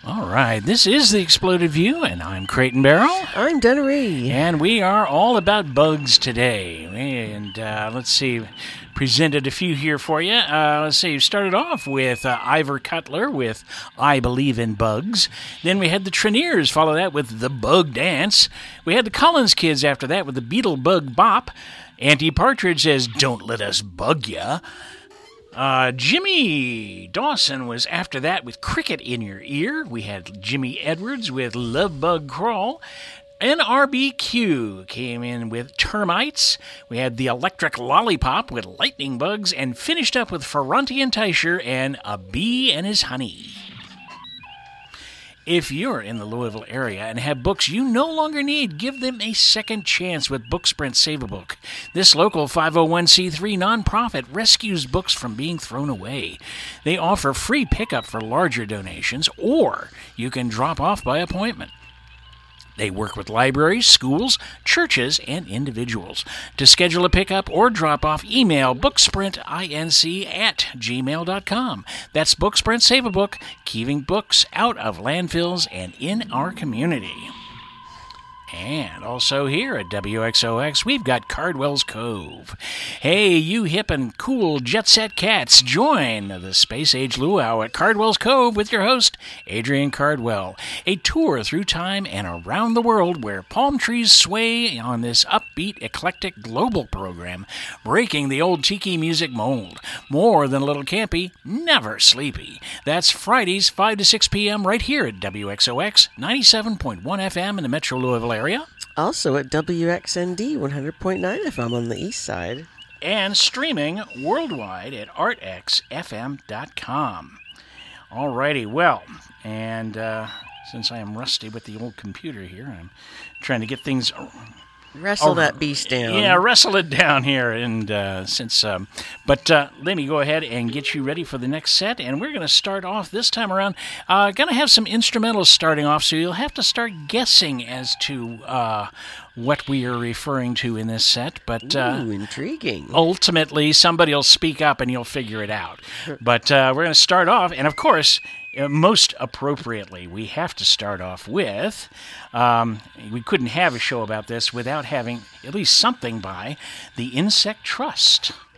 All right, this is the Exploded View, and I'm Creighton Barrow. I'm Dunnery. And we are all about bugs today. And let's see, presented a few here for you. Let's see, started off with Ivor Cutler with I Believe in Bugs. Then we had the Traineers, follow that with The Bug Dance. We had the Collins Kids after that with the Beetle Bug Bop. Auntie Partridge says, Don't Let Us Bug Ya. Jimmy Dawson was after that with Cricket in Your Ear. We had Jimmy Edwards with Love Bug Crawl. NRBQ came in with Termites. We had the Electric Lollipop with Lightning Bugs, and finished up with Ferranti and Teicher and A Bee and His Honey. If you're in the Louisville area and have books you no longer need, give them a second chance with BookSprint Save-A-Book. This local 501c3 nonprofit rescues books from being thrown away. They offer free pickup for larger donations, or you can drop off by appointment. They work with libraries, schools, churches, and individuals. To schedule a pickup or drop-off, email booksprintinc@gmail.com. That's BookSprint Save-A-Book, keeping books out of landfills and in our community. And also here at WXOX, we've got Cardwell's Cove. Hey, you hip and cool jet set cats, join the Space Age Luau at Cardwell's Cove with your host, Adrian Cardwell. A tour through time and around the world where palm trees sway on this upbeat, eclectic global program, breaking the old tiki music mold. More than a little campy, never sleepy. That's Fridays, 5 to 6 p.m. right here at WXOX, 97.1 FM in the Metro Louisville area. Also at WXND 100.9 FM on the east side. And streaming worldwide at artxfm.com. Alrighty, well, and since I am rusty with the old computer here, I'm trying to get things... Wrestle that beast down. Yeah, wrestle it down here. And let me go ahead and get you ready for the next set. And we're going to start off this time around. Going to have some instrumentals starting off, so you'll have to start guessing as to what we are referring to in this set. But Ooh, intriguing. Ultimately, somebody will speak up and you'll figure it out. But we're going to start off, and of course, most appropriately, we have to start off with, we couldn't have a show about this without having at least something by the Insect Trust.